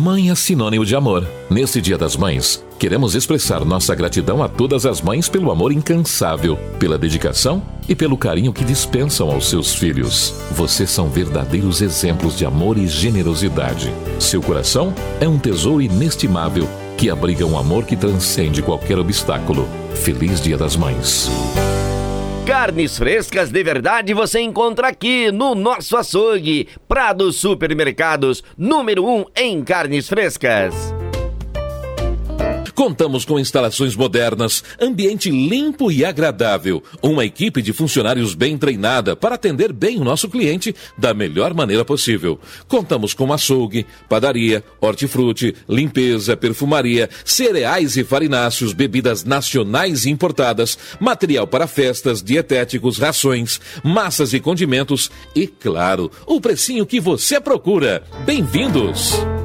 Mãe é sinônimo de amor. Neste Dia das Mães, queremos expressar nossa gratidão a todas as mães pelo amor incansável, pela dedicação e pelo carinho que dispensam aos seus filhos. Vocês são verdadeiros exemplos de amor e generosidade. Seu coração é um tesouro inestimável que abriga um amor que transcende qualquer obstáculo. Feliz Dia das Mães. Carnes frescas de verdade você encontra aqui no nosso açougue. Prado Supermercados, número 1 em carnes frescas. Contamos com instalações modernas, ambiente limpo e agradável, uma equipe de funcionários bem treinada para atender bem o nosso cliente da melhor maneira possível. Contamos com açougue, padaria, hortifruti, limpeza, perfumaria, cereais e farináceos, bebidas nacionais e importadas, material para festas, dietéticos, rações, massas e condimentos e, claro, o precinho que você procura. Bem-vindos!